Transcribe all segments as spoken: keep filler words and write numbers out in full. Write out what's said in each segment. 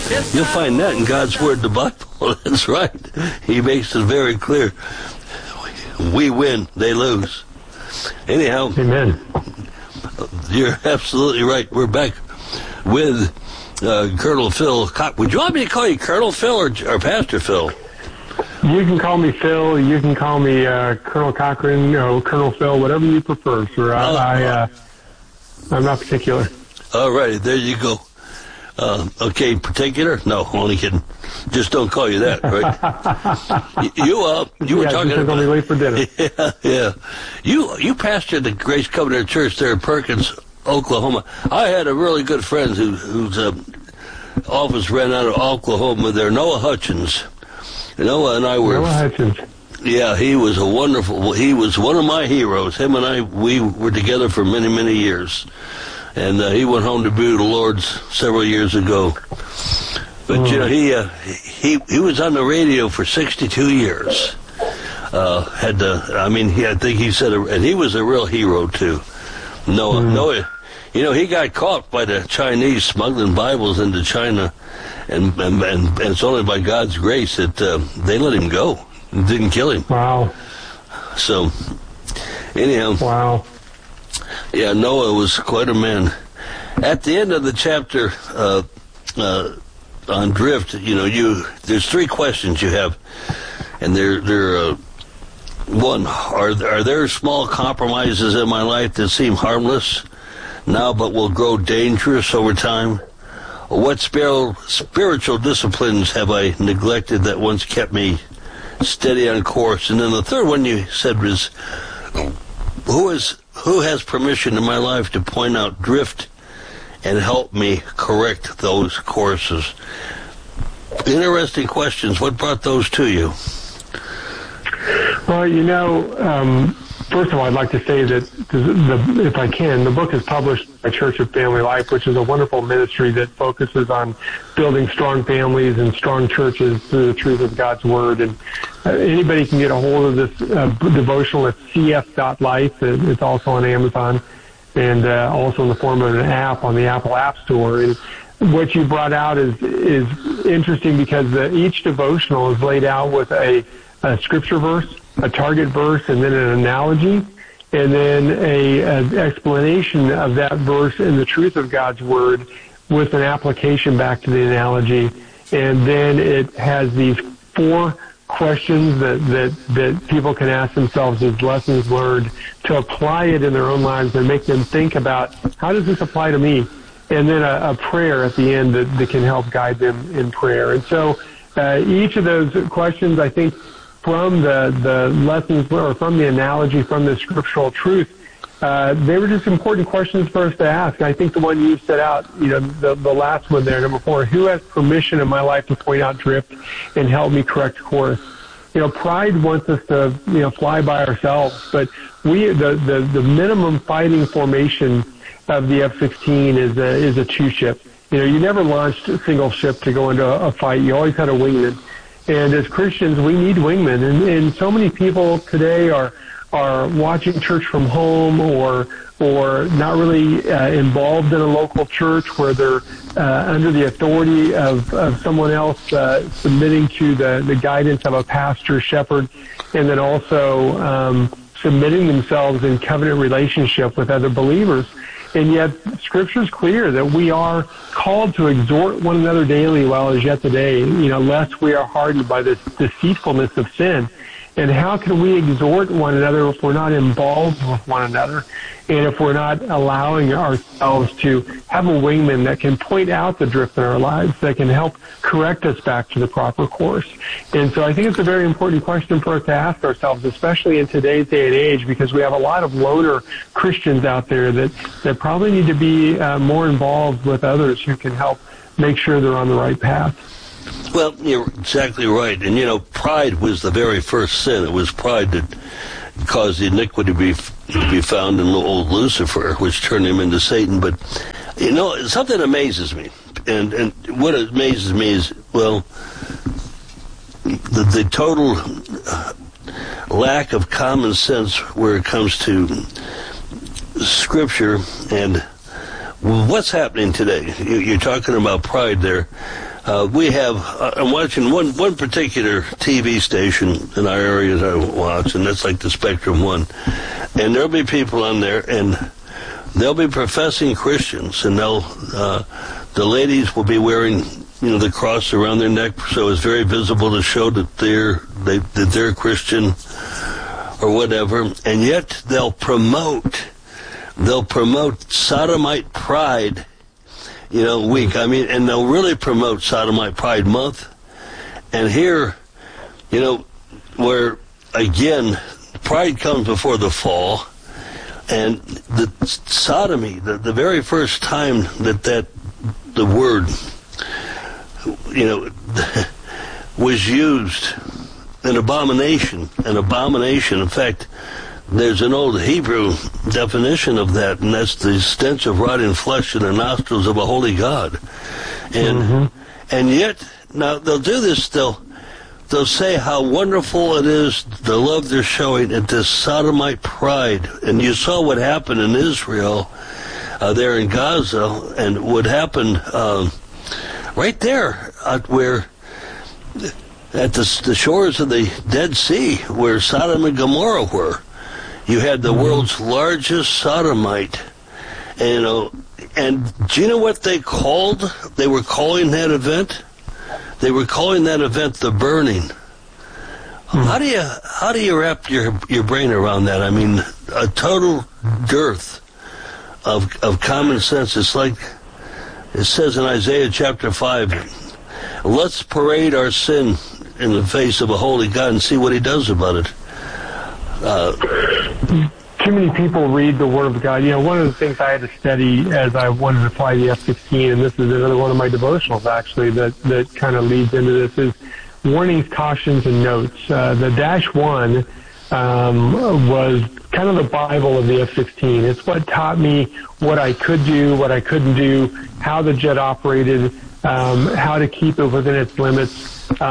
You'll find that in God's Word, the Bible. That's right. He makes it very clear. We win, they lose. Anyhow, amen. You're absolutely right. We're back with uh, Colonel Phil. Would you want me to call you Colonel Phil or, or Pastor Phil? You can call me Phil. You can call me uh, Colonel Cochran, you know, Colonel Phil, whatever you prefer, sir. I, oh, I, uh, I'm not particular. All right, there you go. Uh, okay, particular? No, only kidding. Just don't call you that, right? you, uh, you were yeah, talking about. Only late for dinner. Yeah, yeah. You, you pastored the Grace Covenant Church there in Perkins, Oklahoma. I had a really good friend who, whose uh, office ran out of Oklahoma there, Noah Hutchins. Noah and I were. Noah Hutchins. Yeah, he was a wonderful. He was one of my heroes. Him and I, we were together for many, many years. And uh, he went home to be with the Lord several years ago. But, mm. you know, he, uh, he he was on the radio for sixty-two years. Uh, had to, I mean, he, I think he said, and he was a real hero, too. Noah, mm. Noah, you know, he got caught by the Chinese smuggling Bibles into China, and, and, and, and it's only by God's grace that uh, they let him go. It didn't kill him. Wow. So, anyhow. Wow. Yeah, Noah was quite a man. At the end of the chapter uh, uh, on drift, you know, you there's three questions you have, and they're they're uh, one: are are there small compromises in my life that seem harmless now, but will grow dangerous over time? What spiritual spiritual disciplines have I neglected that once kept me steady on course? And then the third one you said was, who is Who has permission in my life to point out drift and help me correct those courses? Interesting questions. What brought those to you? Well, you know, um, first of all, I'd like to say that, the, if I can, the book is published by Church of Family Life, which is a wonderful ministry that focuses on building strong families and strong churches through the truth of God's Word. And uh, anybody can get a hold of this uh, devotional at c f dot life. It's also on Amazon and uh, also in the form of an app on the Apple App Store. And what you brought out is is interesting because the, each devotional is laid out with a, a scripture verse, a target verse, and then an analogy, and then a, an explanation of that verse in the truth of God's Word with an application back to the analogy. And then it has these four questions that, that, that people can ask themselves as lessons learned to apply it in their own lives and make them think about, how does this apply to me? And then a, a prayer at the end that, that can help guide them in prayer. And so uh, each of those questions, I think, from the, the lessons or from the analogy, from the scriptural truth, uh, they were just important questions for us to ask. I think the one you set out, you know, the, the last one there, number four, who has permission in my life to point out drift and help me correct course? You know, pride wants us to, you know, fly by ourselves, but we, the, the, the minimum fighting formation of the F sixteen is a, is a two ship. You know, you never launched a single ship to go into a, a fight. You always had a wingman. And as Christians, we need wingmen. And, and so many people today are are watching church from home or or not really uh, involved in a local church where they're uh, under the authority of, of someone else, uh, submitting to the, the guidance of a pastor, shepherd, and then also um, submitting themselves in covenant relationship with other believers. And yet, Scripture is clear that we are called to exhort one another daily while it is yet today, you know, lest we are hardened by this deceitfulness of sin. And how can we exhort one another if we're not involved with one another, and if we're not allowing ourselves to have a wingman that can point out the drift in our lives, that can help correct us back to the proper course? And so I think it's a very important question for us to ask ourselves, especially in today's day and age, because we have a lot of loner Christians out there that, that probably need to be uh, more involved with others who can help make sure they're on the right path. Well, you're exactly right. And, you know, pride was the very first sin. It was pride that caused the iniquity to be, to be found in old Lucifer, which turned him into Satan. But, you know, something amazes me. And, and what amazes me is, well, the, the total lack of common sense where it comes to Scripture and what's happening today. You, you're talking about pride there. Uh, we have, uh, I'm watching one, one particular T V station in our area that I watch, and that's like the Spectrum One. And there'll be people on there, and they'll be professing Christians, and they'll, uh, the ladies will be wearing, you know, the cross around their neck, so it's very visible to show that they're, they, that they're Christian or whatever. And yet they'll promote, they'll promote sodomite pride, you know, week. I mean, and they'll really promote Sodomite Pride Month. And here, you know, where, again, pride comes before the fall, and the sodomy, the, the very first time that that, the word, you know, was used, an abomination, an abomination. In fact, there's an old Hebrew definition of that, and that's the stench of rotting flesh in the nostrils of a holy God. And mm-hmm. and yet, now they'll do this, they'll, they'll say how wonderful it is, the love they're showing at this sodomite pride. And you saw what happened in Israel, uh, there in Gaza, and what happened um, right there uh, where... at the, the shores of the Dead Sea, where Sodom and Gomorrah were. You had the world's largest sodomite, and, you know, and do you know what they called? They were calling that event. They were calling that event the burning. Hmm. How do you how do you wrap your your brain around that? I mean, a total dearth of of common sense. It's like it says in Isaiah chapter five. Let's parade our sin in the face of a holy God and see what He does about it. Uh, Too many people read the Word of God. You know, one of the things I had to study as I wanted to fly the F sixteen, and this is another one of my devotionals, actually, that, that kind of leads into this, is warnings, cautions, and notes. Uh, the Dash One um, was kind of the Bible of the F sixteen. It's what taught me what I could do, what I couldn't do, how the jet operated, um, how to keep it within its limits,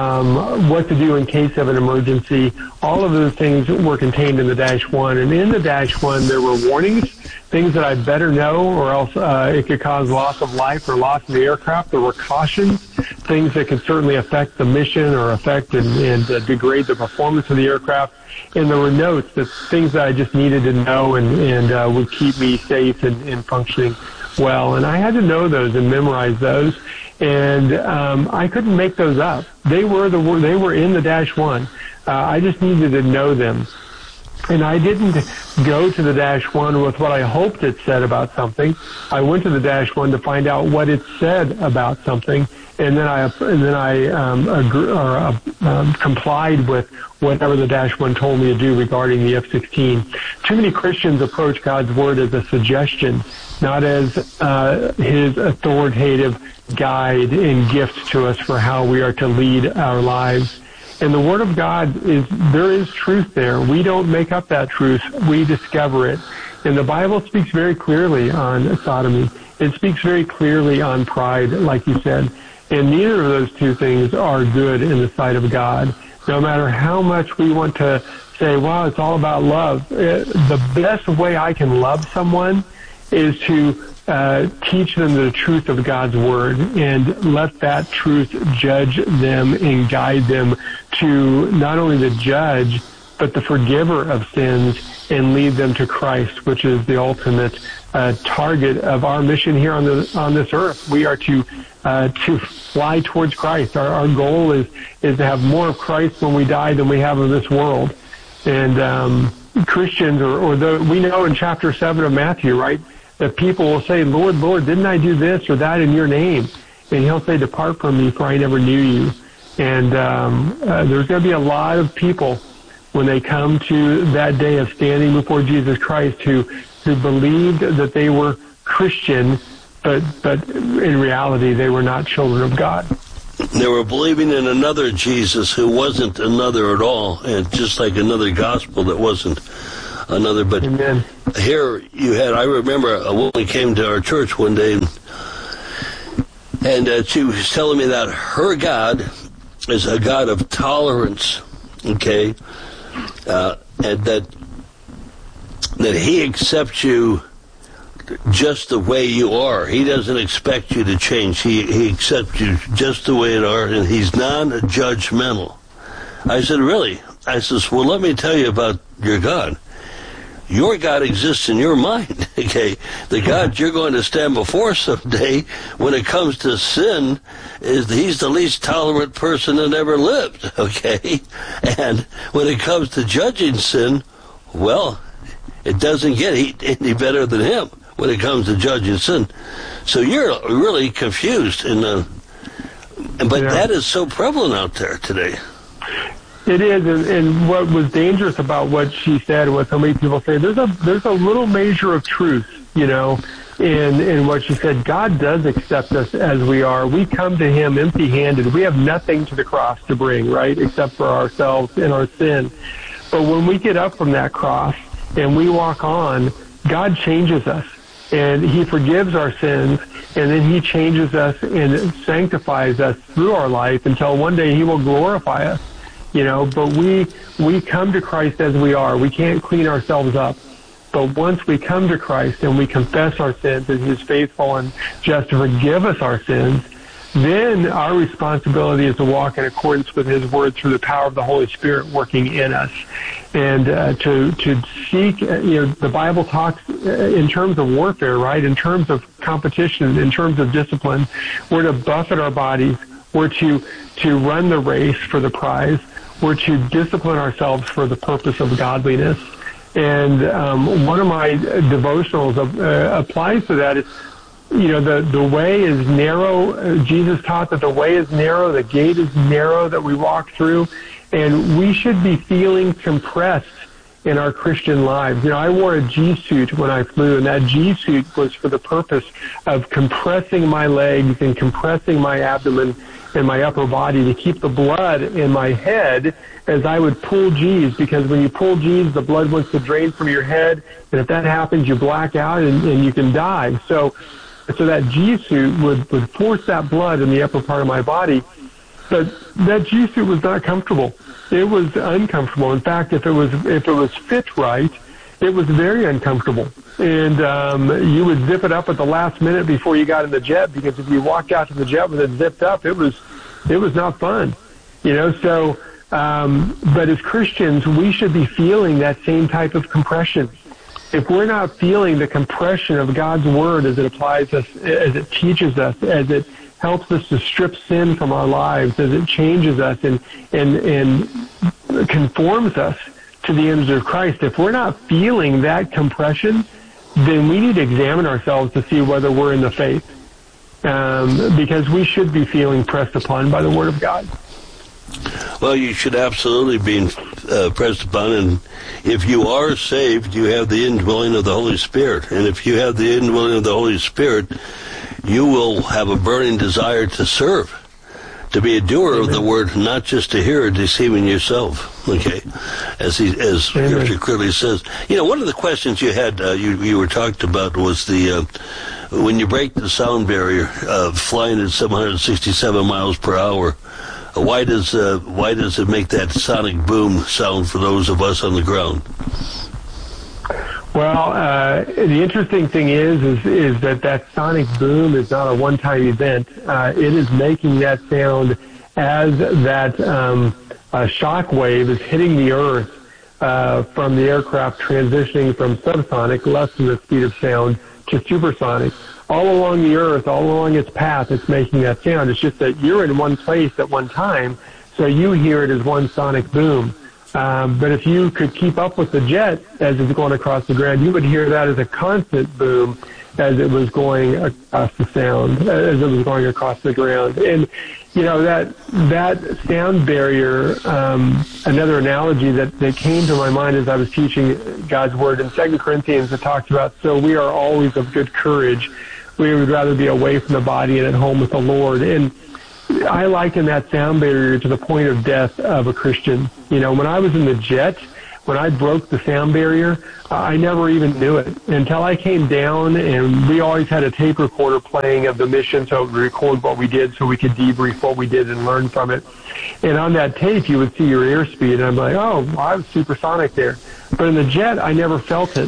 um, what to do in case of an emergency. All of those things were contained in the Dash One. And in the Dash One, there were warnings, things that I better know, or else uh, it could cause loss of life or loss of the aircraft. There were cautions, things that could certainly affect the mission or affect and, and uh, degrade the performance of the aircraft. And there were notes, that things that I just needed to know and, and uh, would keep me safe and, and functioning well. And I had to know those and memorize those. And um, I couldn't make those up. They were the they were in the Dash One. Uh, I just needed to know them. And I didn't go to the Dash One with what I hoped it said about something. I went to the Dash One to find out what it said about something, and then I and then I um, agree, or, uh, um, complied with whatever the Dash One told me to do regarding the F sixteen. Too many Christians approach God's Word as a suggestion, not as uh, His authoritative guide and gift to us for how we are to lead our lives. And the Word of God is, there is truth there. We don't make up that truth. We discover it. And the Bible speaks very clearly on sodomy. It speaks very clearly on pride, like you said. And neither of those two things are good in the sight of God. No matter how much we want to say, well, it's all about love. It, the best way I can love someone is to uh, teach them the truth of God's Word and let that truth judge them and guide them to not only the judge, but the forgiver of sins, and lead them to Christ, which is the ultimate uh, target of our mission here on the on this earth. We are to uh, to fly towards Christ. Our, our goal is is to have more of Christ when we die than we have of this world. And um, Christians, or, or the, we know in chapter seven of Matthew, right, that people will say, Lord, Lord, didn't I do this or that in your name? And He'll say, depart from me, for I never knew you. And um, uh, there's going to be a lot of people when they come to that day of standing before Jesus Christ who who believed that they were Christian, but but in reality they were not children of God. They were believing in another Jesus who wasn't another at all, and just like another gospel that wasn't another. But Amen. Here you had, I remember a woman came to our church one day, and, and uh, she was telling me that her God is a God of tolerance, okay, uh, and that that He accepts you just the way you are. He doesn't expect you to change. He, he accepts you just the way you are, and he's non-judgmental. I said, really? I says, well, let me tell you about your God. Your God exists in your mind, okay? The God you're going to stand before someday, when it comes to sin, is he's the least tolerant person that ever lived, okay? And when it comes to judging sin, well, it doesn't get any better than him when it comes to judging sin. So you're really confused, in the, but yeah. That is so prevalent out there today. It is, and, and what was dangerous about what she said, what so many people say, there's a there's a little measure of truth, you know, in in what she said. God does accept us as we are. We come to him empty-handed. We have nothing to the cross to bring, right, except for ourselves and our sin. But when we get up from that cross and we walk on, God changes us, and he forgives our sins, and then he changes us and sanctifies us through our life until one day he will glorify us. You know, but we we come to Christ as we are. We can't clean ourselves up. But once we come to Christ and we confess our sins, and he's faithful and just to forgive us our sins, then our responsibility is to walk in accordance with his word through the power of the Holy Spirit working in us. And uh, to to seek, uh, you know, the Bible talks in terms of warfare, right? In terms of competition, in terms of discipline. We're to buffet our bodies. We're to to run the race for the prize. We're to discipline ourselves for the purpose of godliness. And um, one of my devotionals uh, applies to that. Is, you know, the, the way is narrow. Uh, Jesus taught that the way is narrow, the gate is narrow that we walk through, and we should be feeling compressed in our Christian lives. You know, I wore a G-suit when I flew, and that G-suit was for the purpose of compressing my legs and compressing my abdomen and my upper body to keep the blood in my head as I would pull G's, because when you pull G's, the blood wants to drain from your head, and if that happens, you black out and, and you can die. So, so that G-suit would, would force that blood in the upper part of my body, but that G-suit was not comfortable. It was uncomfortable. In fact, if it was if it was fit right, it was very uncomfortable. And um, you would zip it up at the last minute before you got in the jet, because if you walked out to the jet with it zipped up, it was it was not fun, you know. So, um, but as Christians, we should be feeling that same type of compression. If we're not feeling the compression of God's word as it applies us, as it teaches us, as it helps us to strip sin from our lives, as it changes us and and and conforms us to the image of Christ, if we're not feeling that compression, then we need to examine ourselves to see whether we're in the faith, um, because we should be feeling pressed upon by the Word of God. Well, you should absolutely be uh, pressed upon, and if you are saved, you have the indwelling of the Holy Spirit, and if you have the indwelling of the Holy Spirit, you will have a burning desire to serve, to be a doer Amen. Of the word, not just to hear it, deceiving yourself. Okay, as he, as Scripture clearly says. You know, one of the questions you had, uh, you you were talked about was the uh, when you break the sound barrier, uh, flying at seven hundred sixty-seven miles per hour. Uh, why does uh, why does it make that sonic boom sound for those of us on the ground? Well, uh, the interesting thing is, is, is that that sonic boom is not a one-time event. Uh, it is making that sound as that um, uh, shock wave is hitting the earth uh, from the aircraft transitioning from subsonic, less than the speed of sound, to supersonic. All along the earth, all along its path, it's making that sound. It's just that you're in one place at one time, so you hear it as one sonic boom. Um, but if you could keep up with the jet as it's going across the ground, you would hear that as a constant boom as it was going across the sound, as it was going across the ground. And, you know, that that sound barrier, um, another analogy that, that came to my mind as I was teaching God's Word in Second Corinthians, it talks about, so we are always of good courage. We would rather be away from the body and at home with the Lord. And I liken that sound barrier to the point of death of a Christian. You know, when I was in the jet, when I broke the sound barrier, I never even knew it until I came down, and we always had a tape recorder playing of the mission, so we record what we did so we could debrief what we did and learn from it. And on that tape, you would see your airspeed, and I'm like, oh, well, I was supersonic there. But in the jet, I never felt it.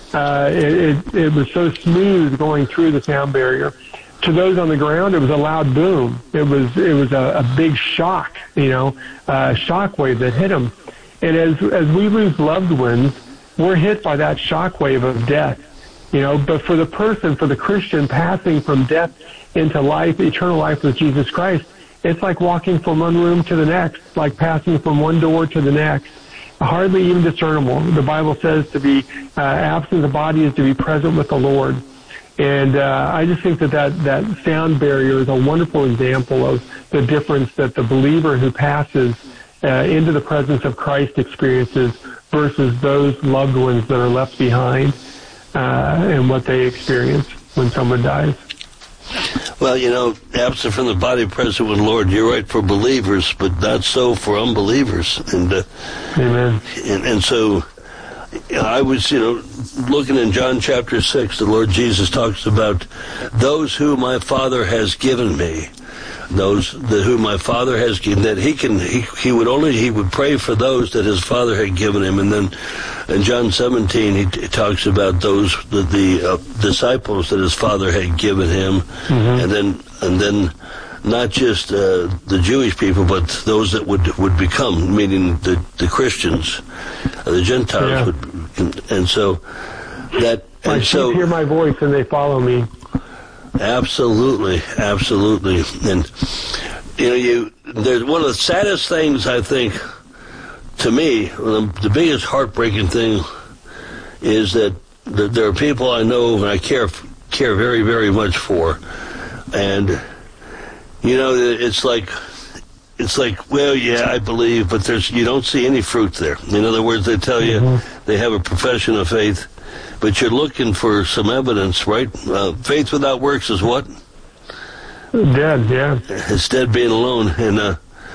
uh, it, it, it was so smooth going through the sound barrier. To those on the ground, it was a loud boom. It was it was a, a big shock, you know, a shock wave that hit them. And as as we lose loved ones, we're hit by that shock wave of death, you know. But for the person, for the Christian, passing from death into life, eternal life with Jesus Christ, it's like walking from one room to the next, like passing from one door to the next. Hardly even discernible. The Bible says to be uh, absent of the body is to be present with the Lord. And uh, I just think that, that that sound barrier is a wonderful example of the difference that the believer who passes uh, into the presence of Christ experiences versus those loved ones that are left behind uh, and what they experience when someone dies. Well, you know, absent from the body, present with the Lord, you're right for believers, but not so for unbelievers. And, uh, Amen. And, and so I was, you know, looking in John chapter six, the Lord Jesus talks about those who my Father has given me, those that who my Father has given, that he can, he, he would only, he would pray for those that his Father had given him. And then in John seventeen, he, he talks about those, the, the uh, disciples that his Father had given him. Mm-hmm. And then, and then not just uh, the Jewish people, but those that would, would become, meaning the, the Christians, uh, the Gentiles. Yeah. Would, and, and so that, my and sheep so hear my voice and they follow me. Absolutely, absolutely. And, you know, you, there's one of the saddest things, I think, to me, the, the biggest heartbreaking thing is that, that there are people I know and I care, care very, very much for. And, you know, it's like, it's like, well, yeah, I believe, but there's, you don't see any fruit there. In other words, they tell you mm-hmm. they have a profession of faith, but you're looking for some evidence, right? Uh, faith without works is what? Dead, yeah. It's dead being alone. And, uh,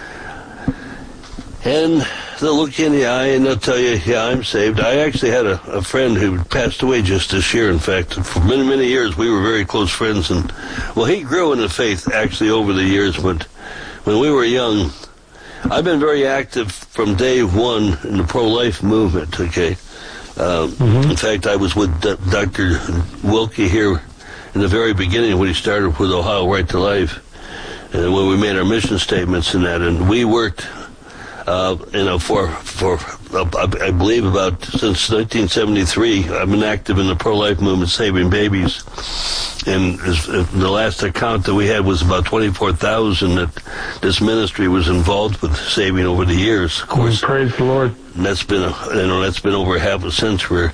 and they'll look you in the eye and they'll tell you, yeah, I'm saved. I actually had a, a friend who passed away just this year, in fact. For many, many years, we were very close friends. And, well, he grew in the faith, actually, over the years. But when we were young, I've been very active from day one in the pro-life movement, okay? Uh, mm-hmm. In fact, I was with D- Doctor Wilkie here in the very beginning when he started with Ohio Right to Life, and when we made our mission statements and that, and we worked, uh, you know, for for uh, I believe about since nineteen seventy-three. I've been active in the pro-life movement, saving babies, and as, uh, the last account that we had was about twenty-four thousand that this ministry was involved with saving over the years. Of course, oh, praise the Lord. And that's been, a, you know, that's been over half a century.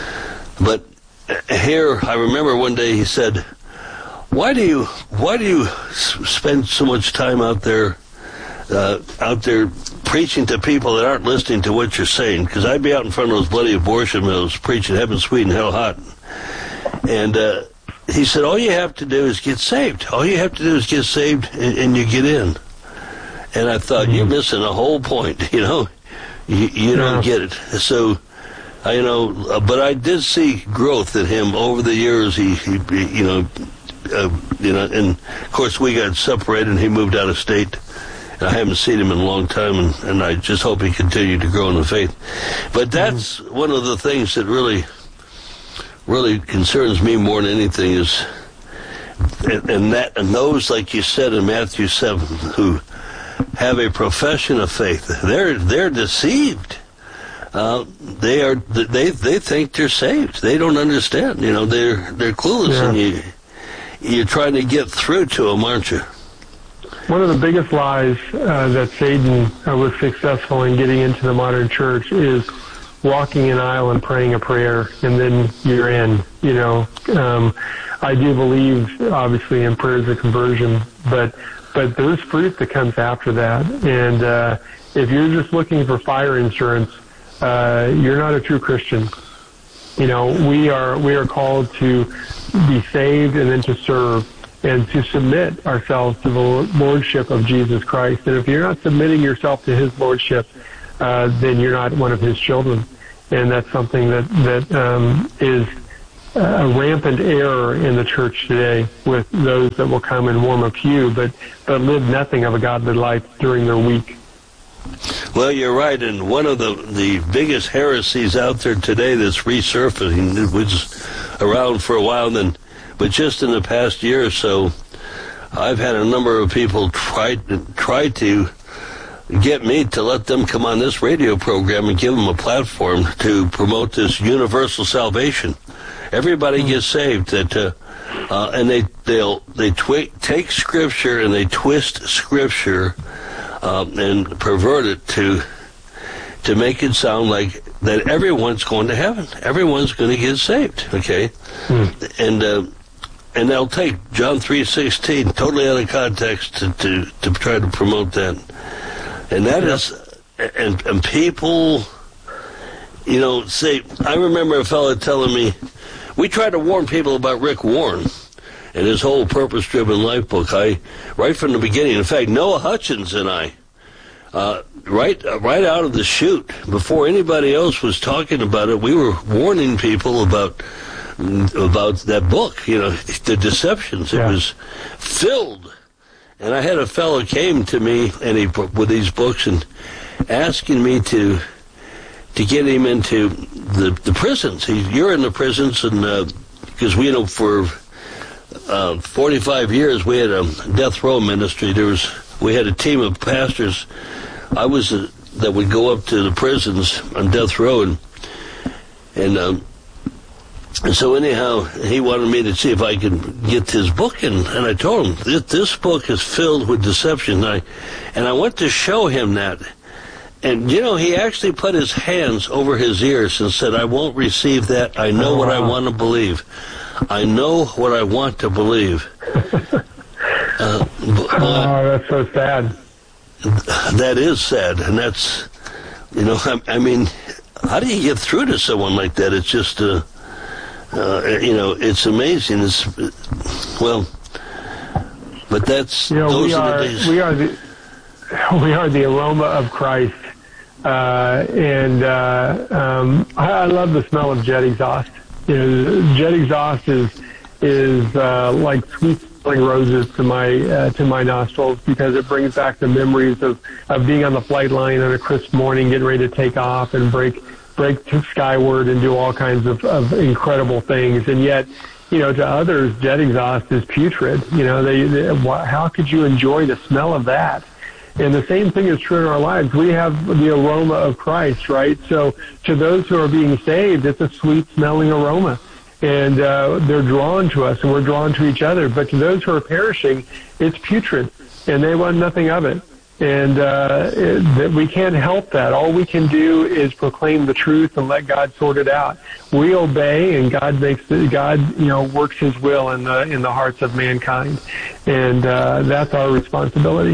But here, I remember one day he said, "Why do you, why do you spend so much time out there, uh, out there preaching to people that aren't listening to what you're saying?" Because I'd be out in front of those bloody abortion mills preaching heaven sweet and hell hot. And uh, he said, "All you have to do is get saved. All you have to do is get saved, and, and you get in." And I thought, mm-hmm. you're missing a whole point, you know. You, you don't get it. So, I, you know, but I did see growth in him over the years. He, he you know, uh, you know, and of course we got separated and he moved out of state. And I haven't seen him in a long time, and, and I just hope he continued to grow in the faith. But that's mm-hmm. one of the things that really, really concerns me more than anything is, and, and that, and those, like you said in Matthew seven, who have a profession of faith, they're they're deceived. Uh, they are they they think they're saved. They don't understand. You know, they're they're clueless, yeah. and you you're trying to get through to them, aren't you? One of the biggest lies uh, that Satan uh, was successful in getting into the modern church is walking an aisle and praying a prayer, and then you're in. You know, um, I do believe, obviously, in prayers of conversion, but. But there's fruit that comes after that. And uh, if you're just looking for fire insurance, uh, you're not a true Christian. You know, we are we are called to be saved and then to serve and to submit ourselves to the lordship of Jesus Christ. And if you're not submitting yourself to his lordship, uh, then you're not one of his children. And that's something that, that um, is a rampant error in the church today with those that will come and warm a pew, but, but live nothing of a godly life during their week. Well, you're right, and one of the, the biggest heresies out there today that's resurfacing, it was around for a while, then, but just in the past year or so, I've had a number of people try, try to get me to let them come on this radio program and give them a platform to promote this universal salvation. Everybody gets saved, that, uh, uh, and they they'll they twi- take Scripture and they twist Scripture um, and pervert it to to make it sound like that everyone's going to heaven, everyone's going to get saved. Okay, mm. and uh, and they'll take John three sixteen totally out of context to, to to try to promote that, and that yeah. is, and and people, you know, say. I remember a fellow telling me. We try to warn people about Rick Warren and his whole purpose-driven life book. I, right from the beginning, in fact, Noah Hutchins and I, uh, right, uh, right out of the chute, before anybody else was talking about it, we were warning people about about that book. You know, the deceptions. Yeah. It was filled, and I had a fellow came to me and he with these books and asking me to. to get him into the the prisons. He, you're in the prisons, and because uh, we you know for uh, forty-five years we had a death row ministry. There was we had a team of pastors. I was uh, that would go up to the prisons on death row, and and, um, and so anyhow he wanted me to see if I could get his book, and, and I told him this, this book is filled with deception. And I and I went to show him that. And, you know, he actually put his hands over his ears and said, I won't receive that. I know oh, what wow. I want to believe. I know what I want to believe. uh, oh, that's so sad. That is sad. And that's, you know, I, I mean, how do you get through to someone like that? It's just, uh, uh, you know, it's amazing. It's, well, but that's, you know, those we are, are the days. We are the, we are the aroma of Christ. Uh, and uh, um, I, I love the smell of jet exhaust. You know, jet exhaust is is uh, like sweet-smelling roses to my uh, to my nostrils because it brings back the memories of, of being on the flight line on a crisp morning, getting ready to take off and break break to skyward and do all kinds of, of incredible things. And yet, you know, to others, jet exhaust is putrid. You know, they, they how could you enjoy the smell of that? And the same thing is true in our lives. We have the aroma of Christ, right? So to those who are being saved, it's a sweet-smelling aroma. And uh, they're drawn to us, and we're drawn to each other. But to those who are perishing, it's putrid, and they want nothing of it. And uh, it, we can't help that. All we can do is proclaim the truth and let God sort it out. We obey, and God makes God, you know, works His will in the in the hearts of mankind, and uh, that's our responsibility.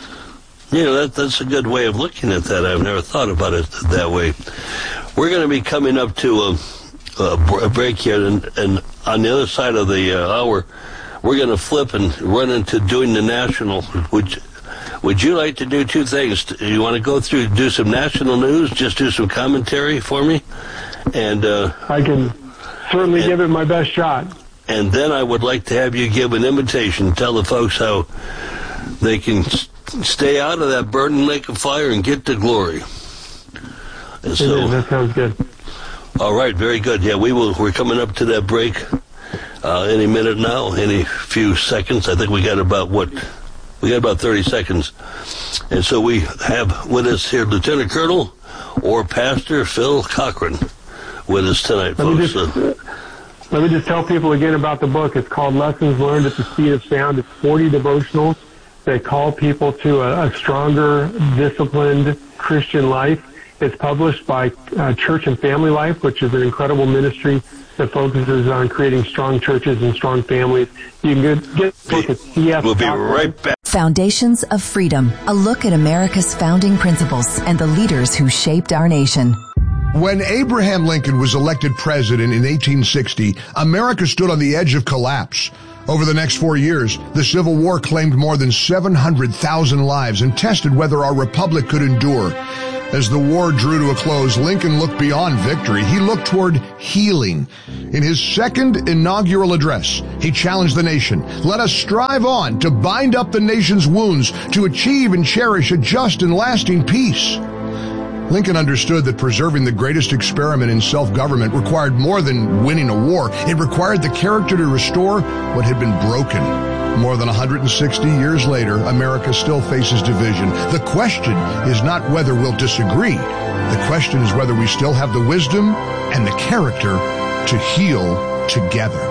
You know, that, that's a good way of looking at that. I've never thought about it that way. We're going to be coming up to a, a break here, and, and on the other side of the uh, hour, we're going to flip and run into doing the national. Would, would you like to do two things? You want to go through, do some national news, just do some commentary for me? And uh, I can certainly and, give it my best shot. And then I would like to have you give an invitation, tell the folks how they can stay out of that burning lake of fire and get to glory. And so, yeah, that sounds good. All right, very good. Yeah, we will. We're coming up to that break uh, any minute now, any few seconds. I think we got about what we got about thirty seconds, and so we have with us here Lieutenant Colonel or Pastor Phil Cochran with us tonight, let folks. Me just, uh, let me just tell people again about the book. It's called Lessons Learned at the Speed of Sound. It's forty devotionals. They call people to a, a stronger, disciplined Christian life. It's published by uh, Church and Family Life, which is an incredible ministry that focuses on creating strong churches and strong families. You can get, get the book at C F. We'll be right back. Foundations of Freedom, a look at America's founding principles and the leaders who shaped our nation. When Abraham Lincoln was elected president in eighteen sixty, America stood on the edge of collapse. Over the next four years, the Civil War claimed more than seven hundred thousand lives and tested whether our republic could endure. As the war drew to a close, Lincoln looked beyond victory. He looked toward healing. In his second inaugural address, he challenged the nation, "Let us strive on to bind up the nation's wounds, to achieve and cherish a just and lasting peace." Lincoln understood that preserving the greatest experiment in self-government required more than winning a war. It required the character to restore what had been broken. More than one hundred sixty years later, America still faces division. The question is not whether we'll disagree. The question is whether we still have the wisdom and the character to heal together.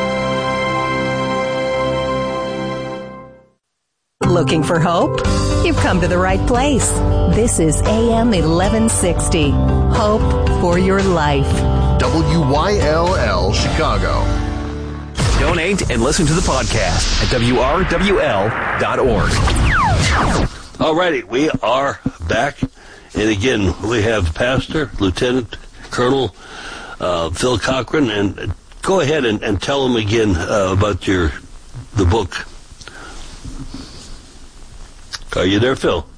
Looking for hope? You've come to the right place. This is A M eleven sixty. Hope for your life. W Y L L Chicago. Donate and listen to the podcast at W R W L dot org. All righty, we are back. And again, we have Pastor, Lieutenant Colonel uh, Phil Cochran. And go ahead and, and tell them again uh, about your the book. Are you there, Phil?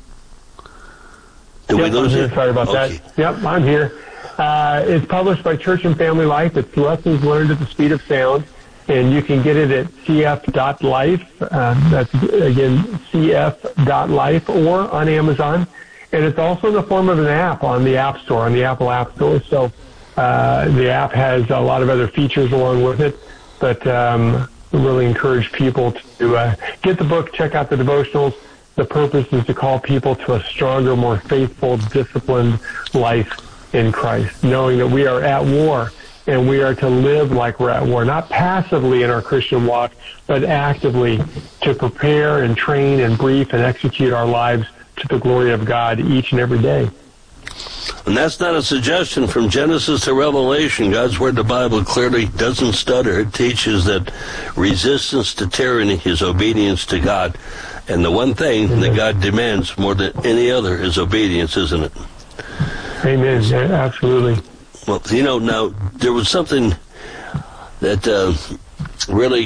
Did yep, we lose I'm you? here. Sorry about okay. that. Yep, I'm here. Uh, it's published by Church and Family Life. It's Lessons Learned at the Speed of Sound, and you can get it at c f dot life. Uh, that's, again, c f dot life, or on Amazon. And it's also in the form of an app on the App Store, on the Apple App Store. So uh, the app has a lot of other features along with it, but um, we really encourage people to uh, get the book, check out the devotionals. The purpose is to call people to a stronger, more faithful, disciplined life in Christ, knowing that we are at war and we are to live like we're at war, not passively in our Christian walk, but actively to prepare and train and brief and execute our lives to the glory of God each and every day. And that's not a suggestion from Genesis to Revelation. God's Word, the Bible, clearly doesn't stutter. It teaches that resistance to tyranny is obedience to God. And the one thing Amen. That God demands more than any other is obedience, isn't it? Amen. Yeah, absolutely. Well, you know, now, there was something that uh, really,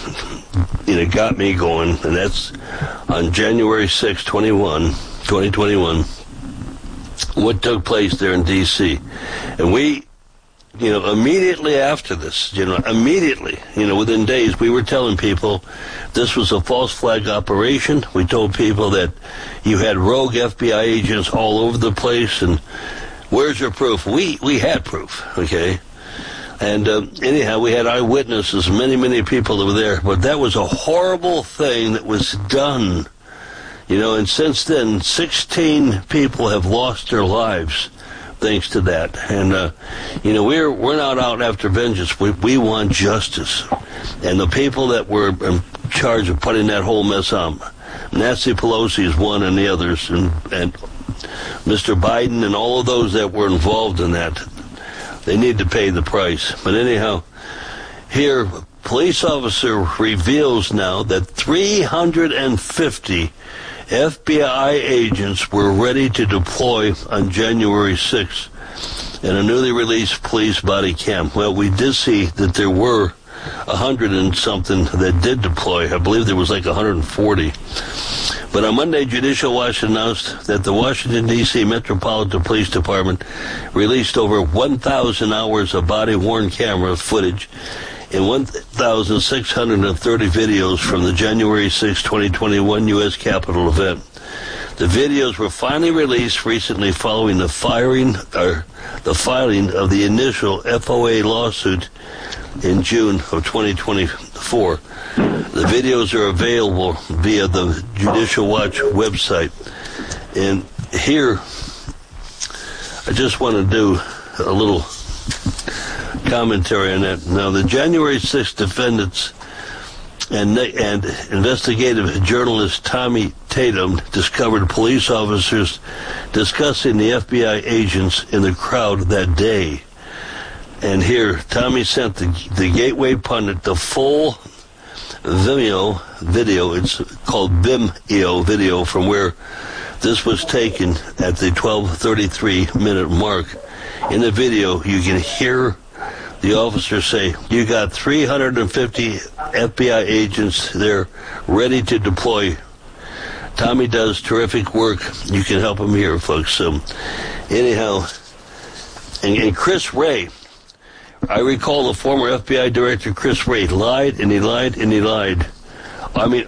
you know, got me going, and that's on January sixth, twenty-one, twenty twenty-one, what took place there in D C And we, you know, immediately after this, you know, immediately, you know, within days, we were telling people this was a false flag operation. We told people that you had rogue F B I agents all over the place, and where's your proof? We we had proof, okay? And uh, anyhow, we had eyewitnesses, many, many people that were there, but that was a horrible thing that was done. You know, and since then, sixteen people have lost their lives thanks to that. And, uh, you know, we're we're not out after vengeance. We, we want justice. And the people that were in charge of putting that whole mess on, Nancy Pelosi is one, and the others, and, and Mister Biden and all of those that were involved in that, they need to pay the price. But anyhow, here, police officer reveals now that three hundred fifty F B I agents were ready to deploy on January sixth in a newly released police body cam. Well, we did see that there were a hundred and something that did deploy. I believe there was like one hundred forty. But on Monday, Judicial Watch announced that the Washington, D C Metropolitan Police Department released over one thousand hours of body-worn camera footage and one thousand six hundred thirty videos from the January sixth, twenty twenty-one U S Capitol event. The videos were finally released recently following the firing or the filing of the initial F O A lawsuit in June of twenty twenty-four. The videos are available via the Judicial Watch website. And here, I just want to do a little commentary on that. Now, the January sixth defendants and and investigative journalist Tommy Tatum discovered police officers discussing the F B I agents in the crowd that day. And here, Tommy sent the, the Gateway Pundit the full Vimeo video. It's called Vimeo video, from where this was taken at the twelve thirty-three minute mark. In the video, you can hear the officer say, you got three hundred fifty F B I agents there ready to deploy. Tommy does terrific work. You can help him here, folks. So, anyhow, and, and Chris Wray, I recall the former F B I director Chris Wray lied and he lied and he lied. I mean,